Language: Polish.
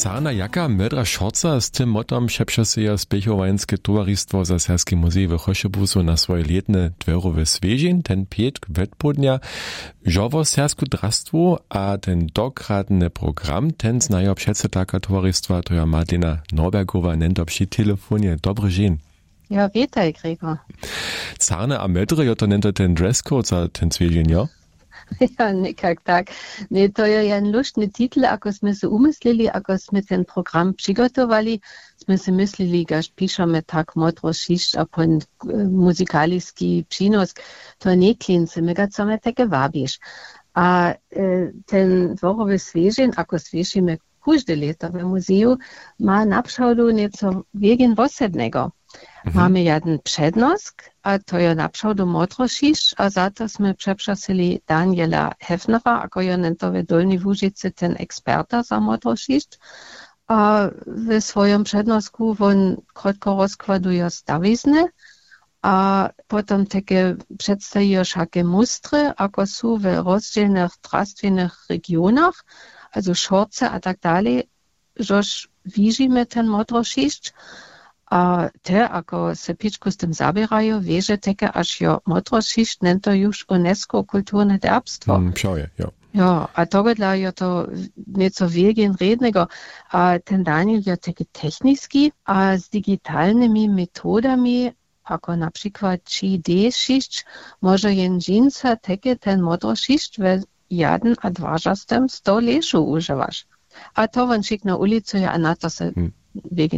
Carna jaka mydra šorca z tym motom přepřeseja Spěchowańskie towaristwo za Serskie muzej w Chošebuzu na swoje letne dwerowe svežin, ten pietk wedpodnia, žovo Sersku drastwo, a ten dokradny program, ten znajo předsedlaka towaristwa, to ja Madlena Norbergowa, nento przy telefonie. Dobry dzień. Ja, witaj, Gregor. Carna a mydry, jo to nento ten dresscode za ten svežin, jo? Ja, nekak tak. Ne, to je jen luštny titel, ako sme se umyslili, ako sme ten program přigotovali, sme se myslili, gaž pišeme tak modro šišt a pon muzikaliski přinos, to neklince, my ga same teke vabiš. A ten dvorowy svežin, ako svežime kužde leta v muzeju, ma napšavdu nieco wiegin wosednego. Mamy jeden przednosk, a to je napšavdu modro šišt, a zato sme přepřasili Daniela Hefnera, ako je nentowe Dolni Łužice ten eksperta za modro šišt. A w swoim przednosku on krótko rozkładuje stawizny, a potom takie przedstawiuje wszakie mustry, ako są w rozdzielnych trastwinych regionach, also Szorce a tak dalej, żoż widzimy ten modro šišt. A te, ako se pičku z tym zabierają, wieże teke, aż jo modro šišt nento już UNESCO kulturne derbstwo. Pšauje, jo. Ja, a togodla je to nieco wiegin rednego, a ten Daniel je teke techniski, a z digitalnymi metodami, ako na przykład 3D šišt, może jen dżinsa teke ten modro šišt w 1 a 2 sto leszu używasz. A to on šik na ulicu, a na to se wiegin